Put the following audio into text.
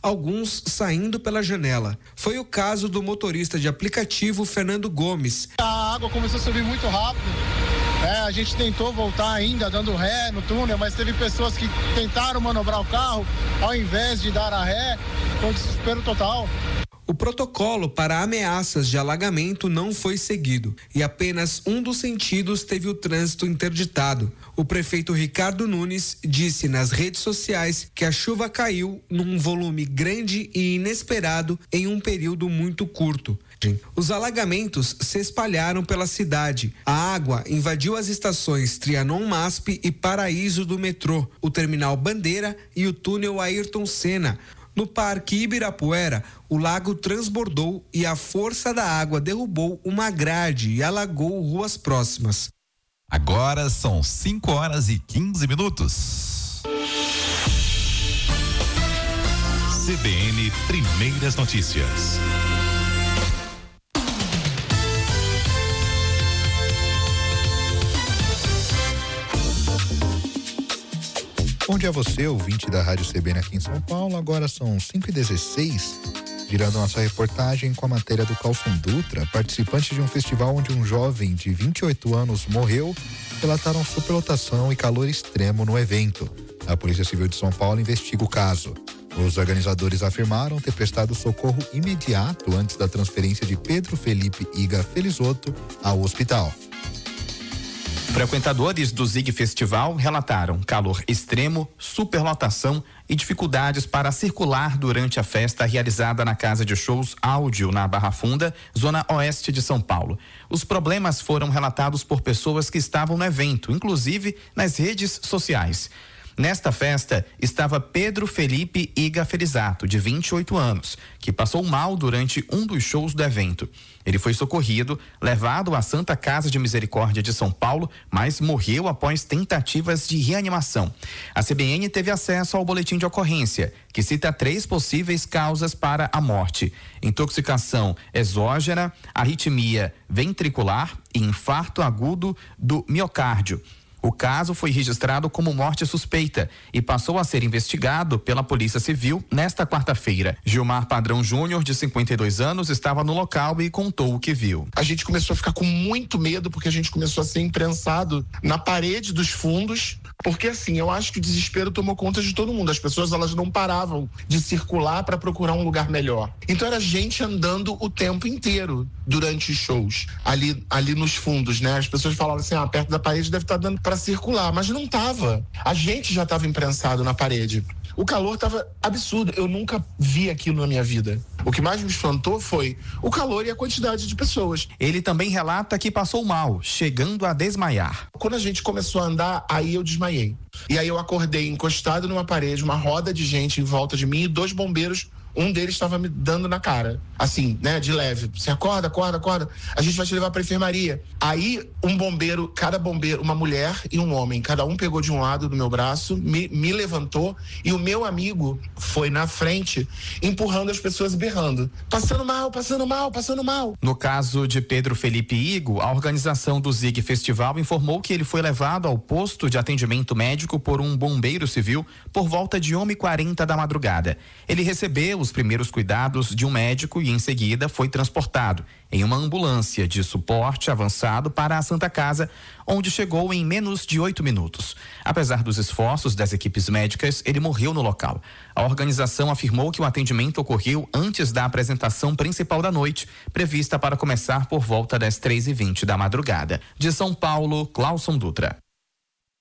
alguns saindo pela janela. Foi o caso do motorista de aplicativo Fernando Gomes. A água começou a subir muito rápido. A gente tentou voltar ainda dando ré no túnel, mas teve pessoas que tentaram manobrar o carro, ao invés de dar a ré, foi um desespero total. O protocolo para ameaças de alagamento não foi seguido e apenas um dos sentidos teve o trânsito interditado. O prefeito Ricardo Nunes disse nas redes sociais que a chuva caiu num volume grande e inesperado em um período muito curto. Os alagamentos se espalharam pela cidade. A água invadiu as estações Trianon-MASP e Paraíso do metrô, o terminal Bandeira e o túnel Ayrton Senna. No Parque Ibirapuera, o lago transbordou e a força da água derrubou uma grade e alagou ruas próximas. Agora são 5:15. CBN Primeiras Notícias. Bom dia a você, ouvinte da Rádio CBN aqui em São Paulo. Agora são 5:16. Girando nossa reportagem com a matéria do Carlson Dutra, participantes de um festival onde um jovem de 28 anos morreu, relataram superlotação e calor extremo no evento. A Polícia Civil de São Paulo investiga o caso. Os organizadores afirmaram ter prestado socorro imediato antes da transferência de Pedro Felipe Iga Felizotto ao hospital. Frequentadores do Zig Festival relataram calor extremo, superlotação e dificuldades para circular durante a festa realizada na Casa de Shows Áudio, na Barra Funda, zona oeste de São Paulo. Os problemas foram relatados por pessoas que estavam no evento, inclusive nas redes sociais. Nesta festa estava Pedro Felipe Iga Felizotto, de 28 anos, que passou mal durante um dos shows do evento. Ele foi socorrido, levado à Santa Casa de Misericórdia de São Paulo, mas morreu após tentativas de reanimação. A CBN teve acesso ao boletim de ocorrência, que cita 3 possíveis causas para a morte: intoxicação exógena, arritmia ventricular e infarto agudo do miocárdio. O caso foi registrado como morte suspeita e passou a ser investigado pela Polícia Civil nesta quarta-feira. Gilmar Padrão Júnior, de 52 anos, estava no local e contou o que viu. A gente começou a ficar com muito medo porque a gente começou a ser imprensado na parede dos fundos, porque assim, eu acho que o desespero tomou conta de todo mundo. As pessoas, elas não paravam de circular para procurar um lugar melhor. Então era gente andando o tempo inteiro durante os shows, ali nos fundos, né? As pessoas falavam assim, perto da parede deve estar dando para circular, mas não tava. A gente já estava imprensado na parede. O calor estava absurdo. Eu nunca vi aquilo na minha vida. O que mais me espantou foi o calor e a quantidade de pessoas. Ele também relata que passou mal, chegando a desmaiar. Quando a gente começou a andar, aí eu desmaiei. E aí eu acordei encostado numa parede, uma roda de gente em volta de mim e 2 bombeiros. Um deles estava me dando na cara, assim, né, de leve. Você acorda. A gente vai te levar pra enfermaria. Aí, cada bombeiro, uma mulher e um homem, cada um pegou de um lado do meu braço, me levantou e o meu amigo foi na frente, empurrando as pessoas e berrando. Passando mal. No caso de Pedro Felipe Igo, a organização do Zig Festival informou que ele foi levado ao posto de atendimento médico por um bombeiro civil por volta de 1h40 da madrugada. Ele recebeu os primeiros cuidados de um médico e em seguida foi transportado em uma ambulância de suporte avançado para a Santa Casa, onde chegou em menos de 8 minutos. Apesar dos esforços das equipes médicas, ele morreu no local. A organização afirmou que o atendimento ocorreu antes da apresentação principal da noite, prevista para começar por volta das 3h20 da madrugada. De São Paulo, Carlson Dutra.